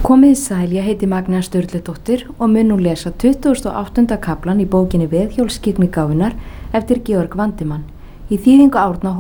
Komið sæl, ég heiti Magnea Sturludóttir og mun nú lesa 28. kaflan í bókinni Veðhjól skyggnigáfunnar eftir Georg Vandimann í þýðingu Árna